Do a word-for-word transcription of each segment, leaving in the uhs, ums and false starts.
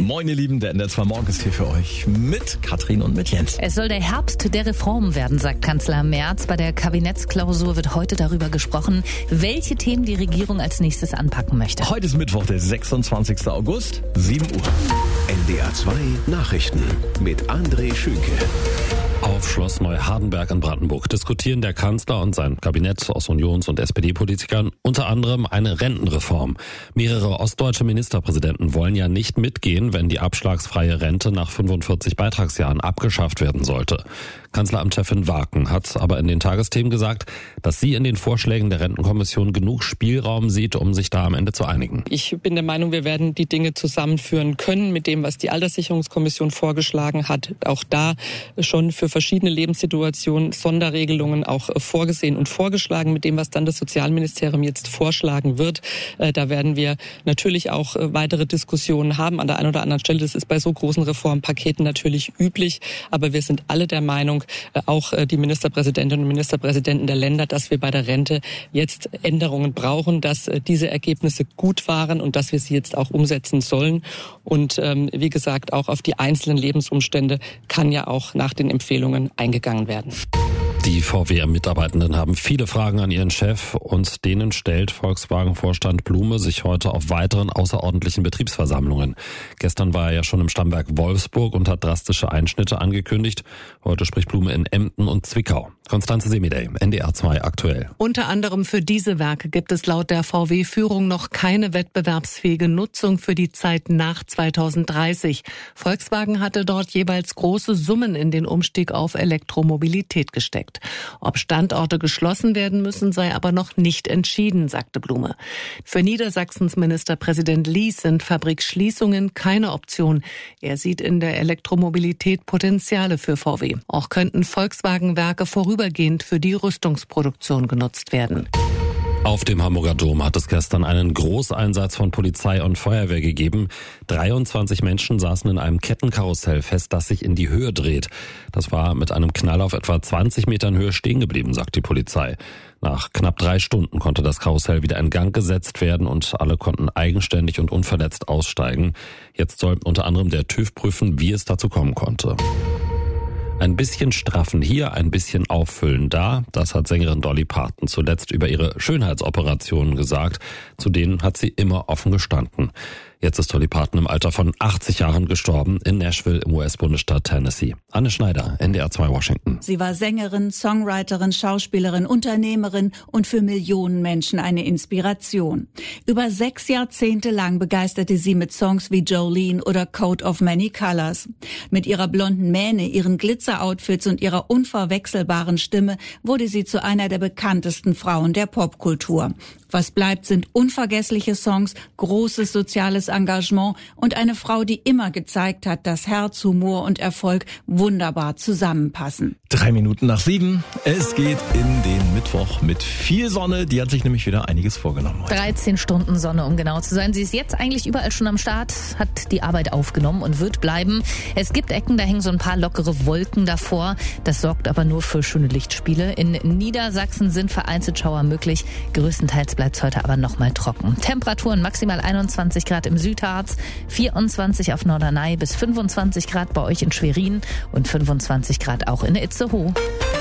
Moin ihr Lieben, der N D R zwei Morgen ist hier für euch mit Katrin und mit Jens. Es soll der Herbst der Reformen werden, sagt Kanzler Merz. Bei der Kabinettsklausur wird heute darüber gesprochen, welche Themen die Regierung als nächstes anpacken möchte. Heute ist Mittwoch, der sechsundzwanzigster August, sieben Uhr. N D R zwei Nachrichten mit André Schünke. Auf Schloss Neuhardenberg in Brandenburg diskutieren der Kanzler und sein Kabinett aus Unions- und S P D-Politikern unter anderem eine Rentenreform. Mehrere ostdeutsche Ministerpräsidenten wollen ja nicht mitgehen, wenn die abschlagsfreie Rente nach fünfundvierzig Beitragsjahren abgeschafft werden sollte. Kanzleramtschefin Waken hat aber in den Tagesthemen gesagt, dass sie in den Vorschlägen der Rentenkommission genug Spielraum sieht, um sich da am Ende zu einigen. Ich bin der Meinung, wir werden die Dinge zusammenführen können mit dem, was die Alterssicherungskommission vorgeschlagen hat. Auch da schon für verschiedene Lebenssituationen Sonderregelungen auch vorgesehen und vorgeschlagen mit dem, was dann das Sozialministerium jetzt vorschlagen wird. Da werden wir natürlich auch weitere Diskussionen haben an der einen oder anderen Stelle. Das ist bei so großen Reformpaketen natürlich üblich. Aber wir sind alle der Meinung, auch die Ministerpräsidentinnen und Ministerpräsidenten der Länder, dass wir bei der Rente jetzt Änderungen brauchen, dass diese Ergebnisse gut waren und dass wir sie jetzt auch umsetzen sollen. Und ähm, wie gesagt, auch auf die einzelnen Lebensumstände kann ja auch nach den Empfehlungen eingegangen werden. Die V W-Mitarbeitenden haben viele Fragen an ihren Chef und denen stellt Volkswagen-Vorstand Blume sich heute auf weiteren außerordentlichen Betriebsversammlungen. Gestern war er ja schon im Stammwerk Wolfsburg und hat drastische Einschnitte angekündigt. Heute spricht Blume in Emden und Zwickau. Konstanze Semidey, N D R zwei aktuell. Unter anderem für diese Werke gibt es laut der V W-Führung noch keine wettbewerbsfähige Nutzung für die Zeit nach zweitausenddreißig. Volkswagen hatte dort jeweils große Summen in den Umstieg auf Elektromobilität gesteckt. Ob Standorte geschlossen werden müssen, sei aber noch nicht entschieden, sagte Blume. Für Niedersachsens Ministerpräsident Lies sind Fabrikschließungen keine Option. Er sieht in der Elektromobilität Potenziale für V W. Auch könnten Volkswagen-Werke vorübergehend für die Rüstungsproduktion genutzt werden. Auf dem Hamburger Dom hat es gestern einen Großeinsatz von Polizei und Feuerwehr gegeben. dreiundzwanzig Menschen saßen in einem Kettenkarussell fest, das sich in die Höhe dreht. Das war mit einem Knall auf etwa zwanzig Metern Höhe stehen geblieben, sagt die Polizei. Nach knapp drei Stunden konnte das Karussell wieder in Gang gesetzt werden und alle konnten eigenständig und unverletzt aussteigen. Jetzt soll unter anderem der TÜV prüfen, wie es dazu kommen konnte. Ein bisschen straffen hier, ein bisschen auffüllen da. Das hat Sängerin Dolly Parton zuletzt über ihre Schönheitsoperationen gesagt. Zu denen hat sie immer offen gestanden. Jetzt ist Dolly Parton im Alter von achtzig Jahren gestorben in Nashville im U S-Bundesstaat Tennessee. Anne Schneider, N D R zwei Washington. Sie war Sängerin, Songwriterin, Schauspielerin, Unternehmerin und für Millionen Menschen eine Inspiration. Über sechs Jahrzehnte lang begeisterte sie mit Songs wie Jolene oder Coat of Many Colors. Mit ihrer blonden Mähne, ihren Glitzer-Outfits und ihrer unverwechselbaren Stimme wurde sie zu einer der bekanntesten Frauen der Popkultur. Was bleibt, sind unvergessliche Songs, großes soziales Engagement und eine Frau, die immer gezeigt hat, dass Herz, Humor und Erfolg wunderbar zusammenpassen. Drei Minuten nach sieben. Es geht in den Mittwoch mit viel Sonne. Die hat sich nämlich wieder einiges vorgenommen heute. dreizehn Stunden Sonne, um genau zu sein. Sie ist jetzt eigentlich überall schon am Start, hat die Arbeit aufgenommen und wird bleiben. Es gibt Ecken, da hängen so ein paar lockere Wolken davor. Das sorgt aber nur für schöne Lichtspiele. In Niedersachsen sind vereinzelt Schauer möglich. Größtenteils bleibt es heute aber noch mal trocken. Temperaturen maximal einundzwanzig Grad im Südharz, vierundzwanzig auf Norderney bis fünfundzwanzig Grad bei euch in Schwerin und fünfundzwanzig Grad auch in Itzehoe.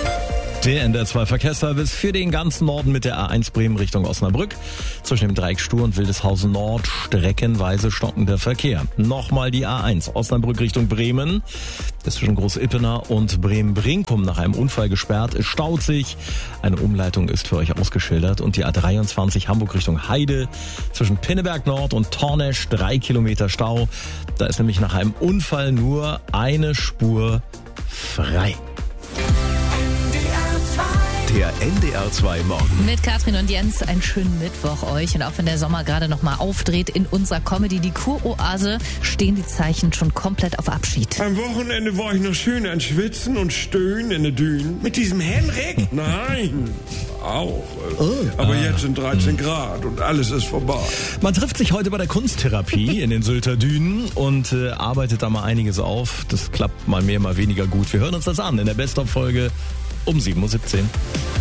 Der N D R zwei Verkehrsservice für den ganzen Norden mit der A eins Bremen Richtung Osnabrück. Zwischen dem Dreieck Stur und Wildeshausen Nord streckenweise stockender Verkehr. Nochmal die A eins Osnabrück Richtung Bremen. Das ist zwischen Groß-Ippener und Bremen-Brinkum nach einem Unfall gesperrt. Es staut sich. Eine Umleitung ist für euch ausgeschildert. Und die A dreiundzwanzig Hamburg Richtung Heide. Zwischen Pinneberg Nord und Tornesch drei Kilometer Stau. Da ist nämlich nach einem Unfall nur eine Spur frei. Der N D R zwei Morgen. Mit Katrin und Jens einen schönen Mittwoch euch. Und auch wenn der Sommer gerade noch mal aufdreht in unserer Comedy, die Kuroase, stehen die Zeichen schon komplett auf Abschied. Am Wochenende war ich noch schön an Schwitzen und Stöhnen in der Dünen. Mit diesem Henrik? Nein, auch. Oh, Aber ah. jetzt sind dreizehn Grad und alles ist vorbei. Man trifft sich heute bei der Kunsttherapie in den Sylter Dünen und äh, arbeitet da mal einiges auf. Das klappt mal mehr, mal weniger gut. Wir hören uns das an in der Best-of-Folge um sieben Uhr siebzehn.